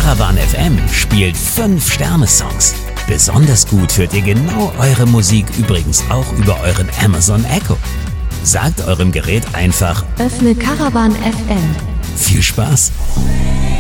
Caravan FM spielt 5-Sterne-Songs. Besonders gut hört ihr genau eure Musik übrigens auch über euren Amazon Echo. Sagt eurem Gerät einfach: Öffne Caravan FM. Viel Spaß!